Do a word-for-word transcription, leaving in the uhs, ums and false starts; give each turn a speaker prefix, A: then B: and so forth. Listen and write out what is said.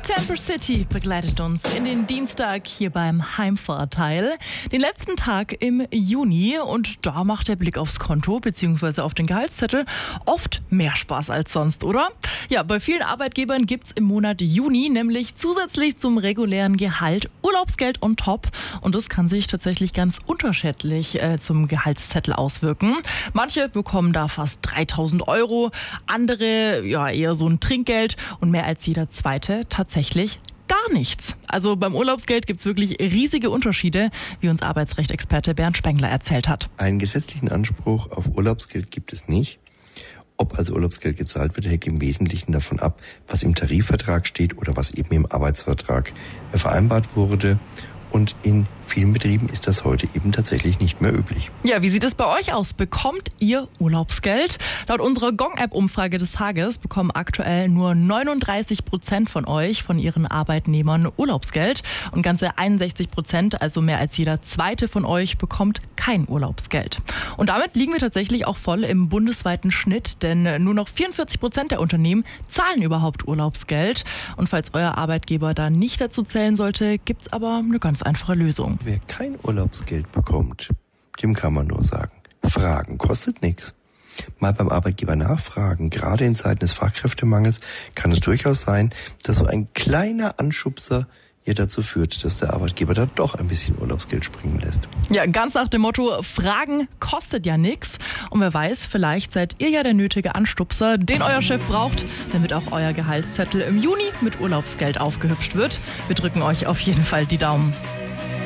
A: Temper City begleitet uns in den Dienstag hier beim Heimvorteil, den letzten Tag im Juni, und da macht der Blick aufs Konto bzw. auf den Gehaltszettel oft mehr Spaß als sonst, oder? Ja, bei vielen Arbeitgebern gibt es im Monat Juni nämlich zusätzlich zum regulären Gehalt Urlaubsgeld on top, und das kann sich tatsächlich ganz unterschiedlich äh, zum Gehaltszettel auswirken. Manche bekommen da fast dreitausend Euro, andere ja eher so ein Trinkgeld und mehr als jeder Zweite tatsächlich gar nichts. Also beim Urlaubsgeld gibt es wirklich riesige Unterschiede, wie uns Arbeitsrechtsexperte Bernd Spengler erzählt hat.
B: Einen gesetzlichen Anspruch auf Urlaubsgeld gibt es nicht. Ob also Urlaubsgeld gezahlt wird, hängt im Wesentlichen davon ab, was im Tarifvertrag steht oder was eben im Arbeitsvertrag vereinbart wurde. Und in vielen Betrieben ist das heute eben tatsächlich nicht mehr üblich.
A: Ja, wie sieht es bei euch aus? Bekommt ihr Urlaubsgeld? Laut unserer Gong-App-Umfrage des Tages bekommen aktuell nur neununddreißig Prozent von euch, von ihren Arbeitnehmern, Urlaubsgeld. Und ganze einundsechzig Prozent, also mehr als jeder Zweite von euch, bekommt kein Urlaubsgeld. Und damit liegen wir tatsächlich auch voll im bundesweiten Schnitt, denn nur noch vierundvierzig Prozent der Unternehmen zahlen überhaupt Urlaubsgeld. Und falls euer Arbeitgeber da nicht dazu zählen sollte, gibt es aber eine ganz einfache Lösung.
B: Wer kein Urlaubsgeld bekommt, dem kann man nur sagen, Fragen kostet nichts. Mal beim Arbeitgeber nachfragen. Gerade in Zeiten des Fachkräftemangels kann es durchaus sein, dass so ein kleiner Anschubser ihr dazu führt, dass der Arbeitgeber da doch ein bisschen Urlaubsgeld springen lässt.
A: Ja, ganz nach dem Motto, Fragen kostet ja nichts. Und wer weiß, vielleicht seid ihr ja der nötige Anstupser, den euer Chef braucht, damit auch euer Gehaltszettel im Juni mit Urlaubsgeld aufgehübscht wird. Wir drücken euch auf jeden Fall die Daumen.